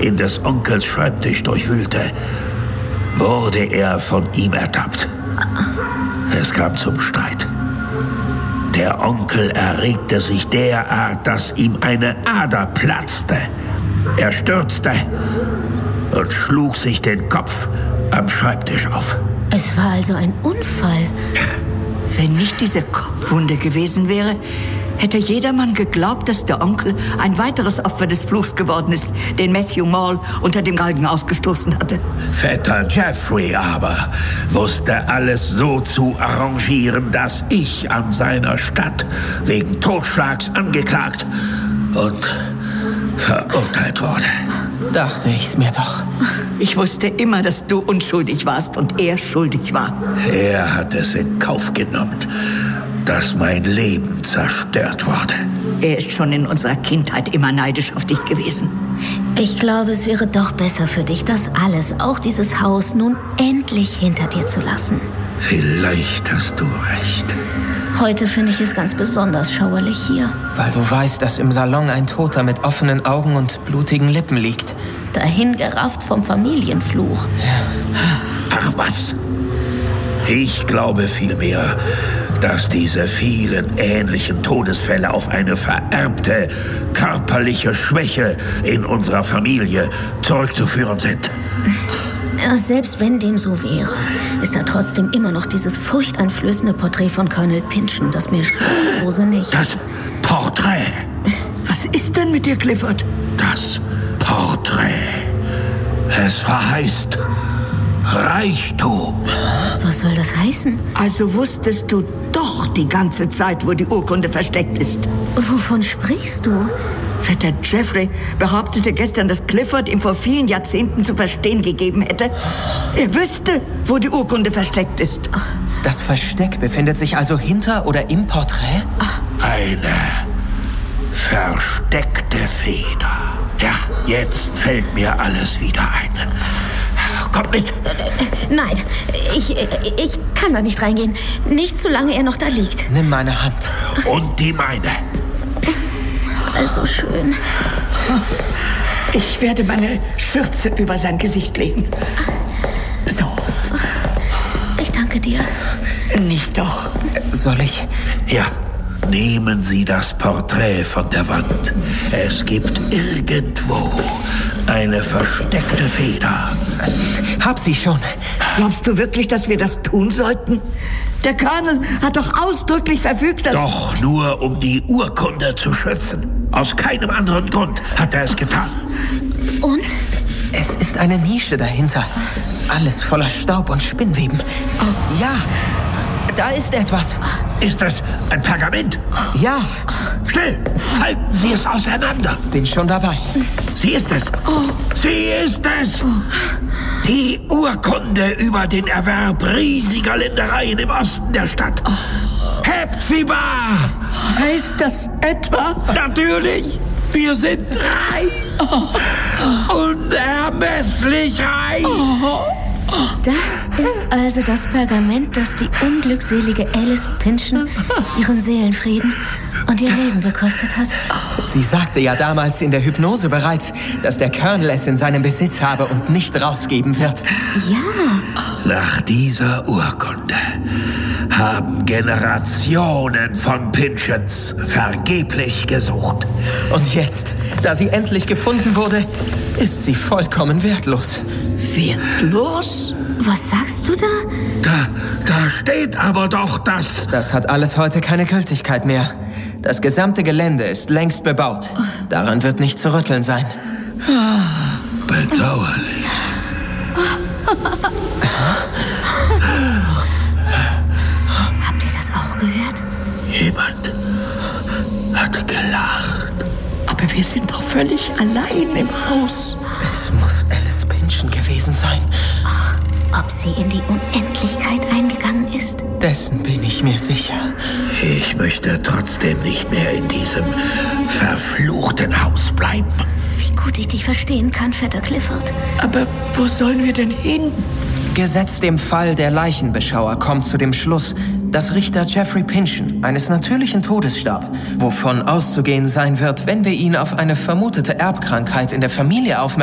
in des Onkels Schreibtisch durchwühlte, wurde er von ihm ertappt. Es kam zum Streit. Der Onkel erregte sich derart, dass ihm eine Ader platzte. Er stürzte und schlug sich den Kopf am Schreibtisch auf. Es war also ein Unfall. Wenn nicht diese Kopfwunde gewesen wäre, hätte jedermann geglaubt, dass der Onkel ein weiteres Opfer des Fluchs geworden ist, den Matthew Mall unter dem Galgen ausgestoßen hatte. Vetter Jeffrey aber wusste alles so zu arrangieren, dass ich an seiner Stadt wegen Totschlags angeklagt und verurteilt wurde. Dachte ich's mir doch. Ich wusste immer, dass du unschuldig warst und er schuldig war. Er hat es in Kauf genommen, dass mein Leben zerstört wurde. Er ist schon in unserer Kindheit immer neidisch auf dich gewesen. Ich glaube, es wäre doch besser für dich, das alles, auch dieses Haus, nun endlich hinter dir zu lassen. Vielleicht hast du recht. Heute finde ich es ganz besonders schauerlich hier. Weil du weißt, dass im Salon ein Toter mit offenen Augen und blutigen Lippen liegt. Dahingerafft vom Familienfluch. Ach was? Ich glaube vielmehr, dass diese vielen ähnlichen Todesfälle auf eine vererbte körperliche Schwäche in unserer Familie zurückzuführen sind. Selbst wenn dem so wäre, ist da trotzdem immer noch dieses furchteinflößende Porträt von Colonel Pynchon, das mir Hose nicht. Das Porträt. Was ist denn mit dir, Clifford? Das Porträt. Es verheißt Reichtum. Was soll das heißen? Also wusstest du doch die ganze Zeit, wo die Urkunde versteckt ist. Wovon sprichst du? Vetter Jeffrey behauptete gestern, dass Clifford ihm vor vielen Jahrzehnten zu verstehen gegeben hätte, er wüsste, wo die Urkunde versteckt ist. Das Versteck befindet sich also hinter oder im Porträt? Eine versteckte Feder. Ja, jetzt fällt mir alles wieder ein. Kommt mit. Nein, ich kann da nicht reingehen. Nicht solange er noch da liegt. Nimm meine Hand. Und die meine. Also schön. Ich werde meine Schürze über sein Gesicht legen. So. Ich danke dir. Nicht doch. Soll ich? Ja, nehmen Sie das Porträt von der Wand. Es gibt irgendwo eine versteckte Feder. Hab sie schon. Glaubst du wirklich, dass wir das tun sollten? Der Colonel hat doch ausdrücklich verfügt, dass... Doch nur, um die Urkunde zu schützen. Aus keinem anderen Grund hat er es getan. Und? Es ist eine Nische dahinter. Alles voller Staub und Spinnweben. Oh. Ja, da ist etwas. Ist das ein Pergament? Ja. Still! Falten Sie es auseinander. Bin schon dabei. Sie ist es. Sie ist es. Die Urkunde über den Erwerb riesiger Ländereien im Osten der Stadt. Hepzibah! Heißt das etwa? Natürlich! Wir sind reich! Unermesslich reich! Das ist also das Pergament, das die unglückselige Alice Pynchon ihren Seelenfrieden und ihr Leben gekostet hat. Sie sagte ja damals in der Hypnose bereits, dass der Colonel es in seinem Besitz habe und nicht rausgeben wird. Ja. Nach dieser Urkunde haben Generationen von Pynchons vergeblich gesucht. Und jetzt, da sie endlich gefunden wurde, ist sie vollkommen wertlos. Wertlos? Was sagst du da? Da steht aber doch, dass... Das hat alles heute keine Gültigkeit mehr. Das gesamte Gelände ist längst bebaut. Daran wird nicht zu rütteln sein. Bedauerlich. Habt ihr das auch gehört? Jemand hat gelacht. Aber wir sind doch völlig allein im Haus. Es muss Alice Pynchon gewesen sein. Ob sie in die Unendlichkeit eingegangen ist? Dessen bin ich mir sicher. Ich möchte trotzdem nicht mehr in diesem verfluchten Haus bleiben. Wie gut ich dich verstehen kann, Vetter Clifford. Aber wo sollen wir denn hin? Gesetzt dem Fall, der Leichenbeschauer kommt zu dem Schluss, dass Richter Jeffrey Pynchon eines natürlichen Todes starb, wovon auszugehen sein wird, wenn wir ihn auf eine vermutete Erbkrankheit in der Familie aufmerksam